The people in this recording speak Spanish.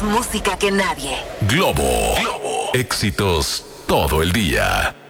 música que nadie. Globo. Éxitos todo el día.